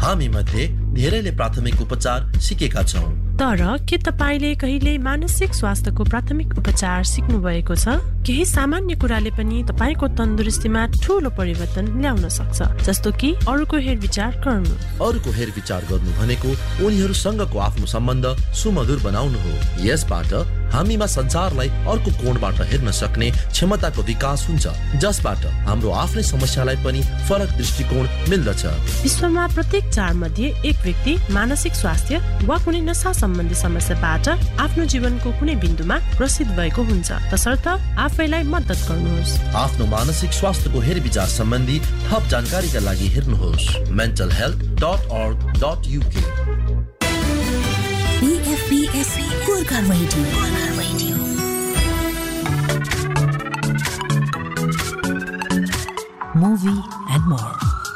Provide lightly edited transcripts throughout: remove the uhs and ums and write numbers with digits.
हामी मध्ये धेरैले प्राथमिक उपचार सिकेका छौं। तर के तपाईले कहिले मानसिक स्वास्थ्यको प्राथमिक उपचार सिक्नु भएको छ? केही सामान्य कुराले पनि तपाईको तन्दुरुस्तीमा ठूलो परिवर्तन ल्याउन सक्छ, जस्तो कि अरूको हेरविचार गर्नु। अरूको हेरविचार गर्नु भनेको उनीहरूसँगको आफ्नो सम्बन्ध सुमधुर बनाउनु हो। यसबाट हामीमा संसारलाई अर्को कोणबाट हेर्न सक्ने क्षमताको विकास हुन्छ, जसबाट हाम्रो आफ्नै समस्यालाई पनि फरक दृष्टिकोण मिल्दछ। विश्वमा प्रत्येक 4 मध्ये 1 व्यक्ति मानसिक स्वास्थ्य वा कुनै नशा सम्बन्धी समस्याबाट आफ्नो जीवनको कुनै बिन्दुमा ग्रसित भएको हुन्छ। तसर्थ आफैलाई मद्दत गर्नुहोस्। आफ्नो मानसिक स्वास्थ्यको हेरविचार सम्बन्धी थप जानकारीका लागि हेर्नुहोस् mentalhealth.org.uk। BFBS Gorkha Radio. Movie and more.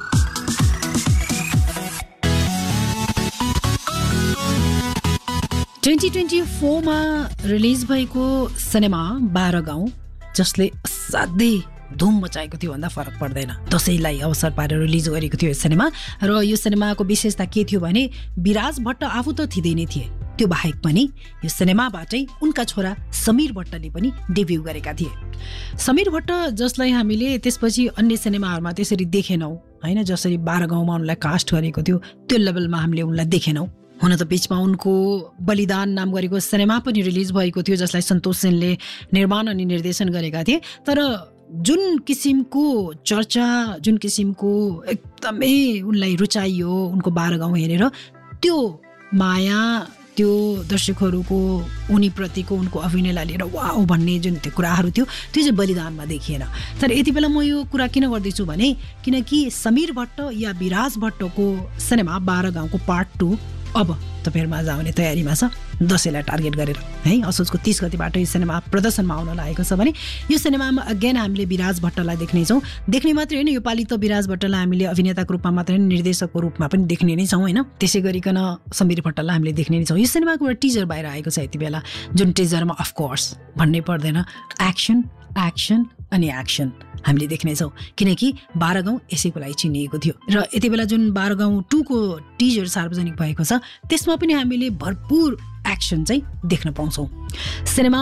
मा रिलिज भएको सिनेमा 12 गाउँ, जसले असाध्यै धुम मचाएको थियो भन्दा फरक पर्दैन। दशैंलाई अवसर पारेर रिलिज गरेको थियो यो सिनेमा। र यो सिनेमाको विशेषता के थियो भने विराज भट्ट आफू त थिँदै नै थिए, त्यो बाहेक पनि यो सिनेमाबाटै उनका छोरा समीर भट्टले पनि डेब्यू गरेका थिए। समीर भट्ट जसलाई हामीले त्यसपछि अन्य सिनेमाहरूमा त्यसरी देखेनौँ हैन, जसरी 12 गाउँमा उनलाई कास्ट गरेको थियो त्यो लेभलमा हामीले उनलाई देखेनौँ। हुन त बीचमा उनको बलिदान नाम गरेको सिनेमा पनि रिलिज भएको थियो, जसलाई सन्तोष सेनले निर्माण अनि निर्देशन गरेका थिए। तर जुन किसिमको चर्चा, जुन किसिमको एकदमै उनलाई रुचाइयो उनको 12 गाउँ हेरेर, त्यो माया, त्यो दर्शकहरूको उनीप्रतिको उनको अभिनयलाई लिएर वाउ भन्ने जुन त्यो कुराहरू थियो, त्यो चाहिँ बलिदानमा देखिएन। तर यति बेला म यो कुरा किन गर्दैछु भने किनकि समीर भट्ट या विराज भट्टको सिनेमा 12 गाउँको पार्ट 2 अब तपाईहरुमा आउने तयारीमा छ, दशैंलाई टार्गेट गरेर है। असोजको 30 गतिबाट यो सिनेमा प्रदर्शनमा आउन लागेको छ भने यो सिनेमामा अगेन हामीले विराज भट्टलाई देख्नेछौँ। देख्ने मात्रै होइन, यो पालि त विराज भट्टलाई हामीले अभिनेताको रूपमा मात्रै होइन, निर्देशकको रूपमा पनि देख्ने नै छौँ होइन। त्यसै गरिकन समीर भट्टलाई हामीले देख्ने नै छौँ। यो सिनेमाको एउटा टिजर बाहिर आएको छ यति बेला, जुन टिजरमा अफकोर्स भन्नै पर्दैन एक्सन एक्सन अनि एक्सन हामीले देख्नेछौँ, किनकि 12 गाउँ यसैको लागि चिनिएको थियो। र यति बेला जुन 12 गाउँ 2 को टिजर सार्वजनिक भएको छ त्यसमा पनि हामीले भरपूर एक्सन चाहिँ देख्न पाउँछौँ। सिनेमा